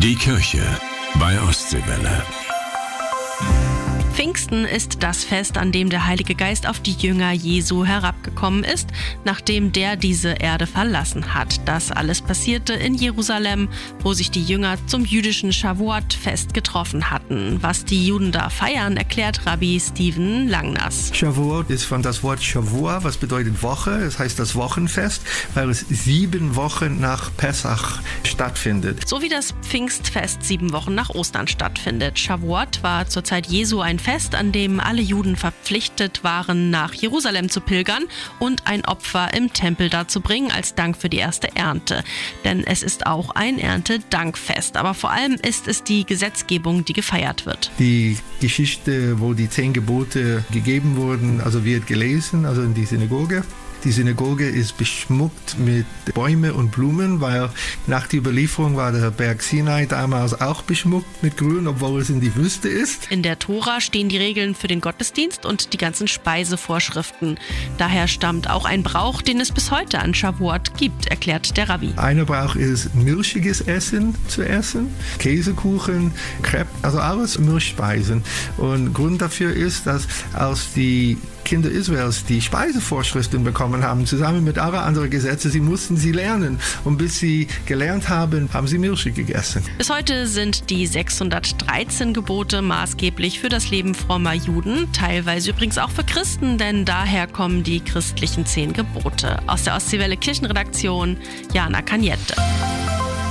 Die Kirche bei Ostseewelle. Pfingsten ist das Fest, an dem der Heilige Geist auf die Jünger Jesu herabgekommen ist, nachdem der diese Erde verlassen hat. Das alles passierte in Jerusalem, wo sich die Jünger zum jüdischen Shavuot-Fest getroffen hatten. Was die Juden da feiern, erklärt Rabbi Steven Langnass. Shavuot ist von das Wort Shavua, was bedeutet Woche. Das heißt das Wochenfest, weil es 7 Wochen nach Pessach stattfindet. So wie das Pfingstfest 7 Wochen nach Ostern stattfindet. Shavuot war zur Zeit Jesu ein Fest, an dem alle Juden verpflichtet waren, nach Jerusalem zu pilgern und ein Opfer im Tempel darzubringen als Dank für die erste Ernte. Denn es ist auch ein Erntedankfest. Aber vor allem ist es die Gesetzgebung, die gefeiert wird. Die Geschichte, wo die 10 Gebote gegeben wurden, also wird gelesen, also in die Synagoge. Die Synagoge ist beschmückt mit Bäumen und Blumen, weil nach der Überlieferung war der Berg Sinai damals auch beschmückt mit Grün, obwohl es in die Wüste ist. In der Tora stehen die Regeln für den Gottesdienst und die ganzen Speisevorschriften. Daher stammt auch ein Brauch, den es bis heute an Shavuot gibt, erklärt der Rabbi. Einer Brauch ist, milchiges Essen zu essen, Käsekuchen, Crepe, also alles Milchspeisen. Und Grund dafür ist, dass als die Kinder Israels die Speisevorschriften bekommen haben, zusammen mit allen anderen Gesetzen, sie mussten sie lernen. Und bis sie gelernt haben, haben sie Milch gegessen. Bis heute sind die 613 Gebote maßgeblich für das Leben frommer Juden, teilweise übrigens auch für Christen, denn daher kommen die christlichen 10 Gebote. Aus der Ostseewelle Kirchenredaktion, Jana Kaniette.